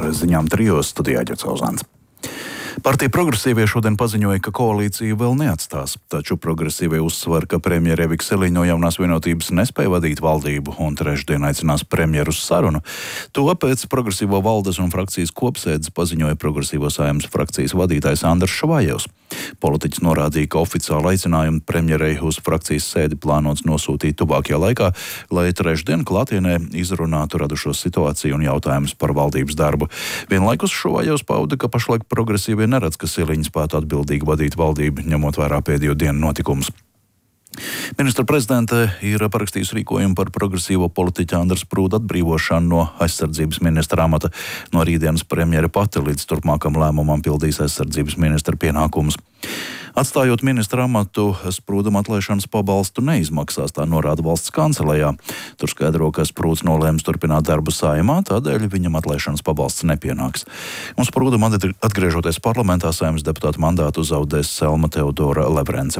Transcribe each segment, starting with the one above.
ziņām trijos, studijā Ģerts Ozāns. Partija Progresīvie šodien paziņoja, ka koalīciju vēl neatstās, taču Progresīvie uzsver, ka premjere Vikselī no Jaunās vienotības nespēja vadīt valdību un trešdien aicinās premjeru uz sarunu. To pēc Progresīvo valdes un frakcijas kopsēdes paziņoja Progresīvo Saeimas frakcijas vadītājs Andars Šavājevs. Politiķis norādīja, ka oficiāli aicinājumu premjerei uz frakcijas sēdi plānots nosūtīt tuvākajā laikā, lai trešdien klātienē izrunātu radušos situāciju un jautājumus par valdības darbu. Vienlaikus Šavājevs pauda, ka pašlaik Progresīvie neredz, ka Siliņa spētu atbildīgi vadīt valdību, ņemot vērā pēdējo dienu notikumus. Ministra prezidente ir parakstījusi rīkojumu par progresīvo politiķa Andra Sprūda atbrīvošanu no aizsardzības ministra amata. No rītdienas premjere pati līdz turpmākam lēmumam pildīs aizsardzības ministra pienākumus. Atstājot ministra amatu, Sprūdam atlaišanas pabalstu neizmaksās, tā norāda valsts kancelejā. Tur skaidro, ka Sprūds nolēms turpināt darbu Saeimā, tādēļ viņam atlaišanas pabalsts nepienāks. Un Sprūdam atgriežoties parlamentā, Saeimas deputāta mandātu zaudēs Selma Teodora Levrence.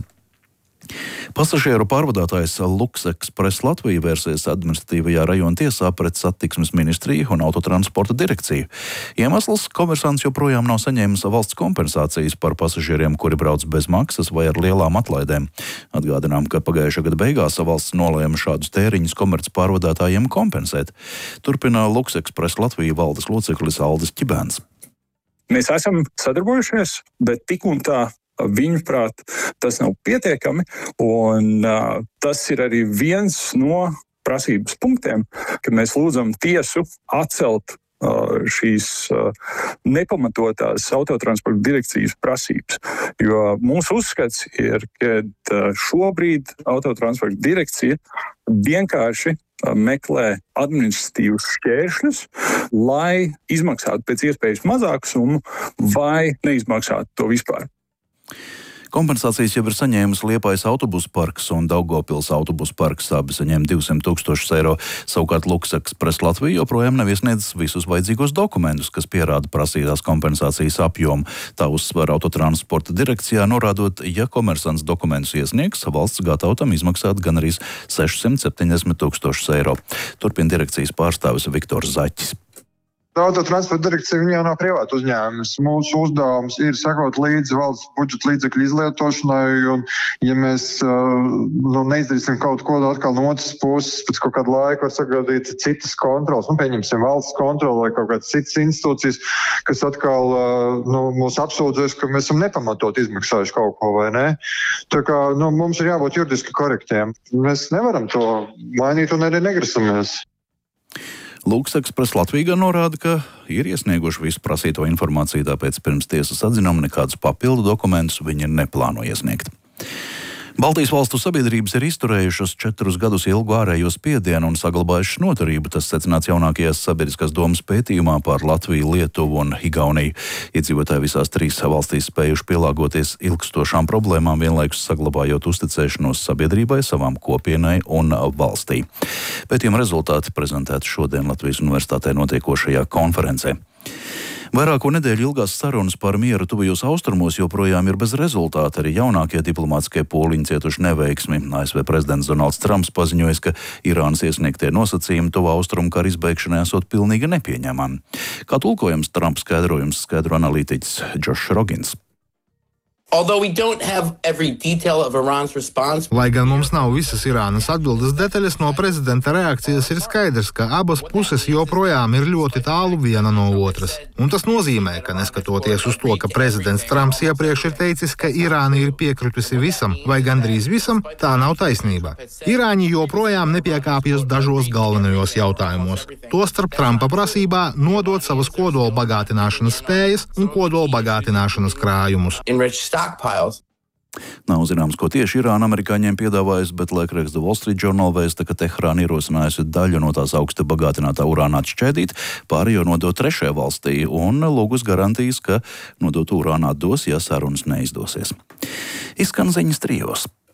Pasažieru pārvadātājs Luks Express Latvija vērsies administratīvajā rajona tiesā pret satiksmes ministriju un autotransporta direkciju. Iemesls - Komersants joprojām nav saņēmis valsts kompensācijas par pasažieriem, kuri brauc bez maksas vai ar lielām atlaidēm. Atgādinām, ka pagājušā gada beigās valsts nolēma šādus tēriņus komerc pārvadātājiem kompensēt. Turpina Luks Express Latvija valdes loceklis Aldis Ķibēns. Mēs esam sadarbojušies, bet tik un tā viņuprāt, tas nav pietiekami, un tas ir arī viens no prasības punktiem, kad mēs lūdzam tiesu atcelt šīs nepamatotās autotransporta direkcijas prasības. Jo mūsu uzskats ir, ka šobrīd autotransporta direkcija vienkārši meklē administratīvus šķēršļus, lai izmaksātu pēc iespējas mazāku summu vai neizmaksātu to vispār. Kompensācijas jau ir saņēmis Liepājas autobusu parks un Daugavpils autobusu parks, abi saņēma 200 000 eiro. Savukārt Luks Express Latvija joprojām nav iesniedzis visus vajadzīgos dokumentus, kas pierāda prasītās kompensācijas apjomu. Tā uzsver autotransporta direkcijā, norādot, ja Komersants dokumentus iesniegs, valsts gatava tam izmaksāt gan arī 670 000 eiro. Turpina direkcijas pārstāvis Viktors Zaķis. Autotransporta direkcija jau nav privāta uzņēmums. Mūsu uzdevums ir sekot līdzi valsts budžeta līdzekļu izlietošanai, un ja mēs neizdarīsim kaut ko atkal no otras puses, pēc kaut kāda laika var sagaidīt citas kontrolas, pieņemsim valsts kontroli vai kaut kādas citas institūcijas, kas atkal mūs apsūdzēs, ka mēs esam nepamatot izmaksājuši kaut ko, vai ne? Tā kā mums ir jābūt juridiski korektiem. Mēs nevaram to mainīt un arī negrasamies. Luks Express Latvija norāda, ka ir iesnieguši visu prasīto informāciju, tāpēc pirms tiesas atzinuma nekādus papildu dokumentus viņi neplāno iesniegt. Baltijas valstu sabiedrības ir izturējušas 4 gadus ilgu ārējo spiedienu un saglabājušas noturību. Tas secināts jaunākajās sabiedriskās domas pētījumā par Latviju, Lietuvu un Igauniju. Iedzīvotāji visās 3 valstīs spējuši pielāgoties ilgstošām problēmām, vienlaikus saglabājot uzticēšanos sabiedrībai, savām kopienai un valstī. Pētījuma rezultāti prezentēti šodien Latvijas Universitātē notiekošajā konferencē. Vairāko nedēļu ilgās sarunas par mieru tuvajos austrumos joprojām ir bez rezultāta. Arī jaunākie diplomātiskie pūliņi cietuši neveiksmi. ASV prezidents Donalds Trumps paziņojis, ka Irānas iesniegtie nosacījumi tuvā austrumu kara izbeigšanai esot pilnīgi nepieņemami. Kā tulkojams Trumpa skaidrojums, skaidro analītiķis Džošs Rogins. Lai gan mums nav visas Irānas atbildes detaļas, no prezidenta reakcijas ir skaidrs, ka abas puses joprojām ir ļoti tālu viena no otras. Un tas nozīmē, ka neskatoties uz to, ka prezidents Trumps iepriekš ir teicis, ka Irāna ir piekritusi visam vai gandrīz visam, tā nav taisnība. Irāņi joprojām nepiekāpjas dažos galvenajos jautājumos. Tostarp Trumpa prasībā nodot savas kodola bagātināšanas spējas un kodola bagātināšanas krājumus. Nav zināms, ko tieši Irāna amerikāņiem piedāvājusi, bet laikraksts The Wall Street Journal vēsta, ka Teherāna ierosinājusi daļu no tās augsti bagātinātā urāna atšķēdīt, pārējo nodot trešajai valstī un lūgus garantijas, ka nodot urāna dos, ja sarunas neizdosies. Izskan ziņas trijos.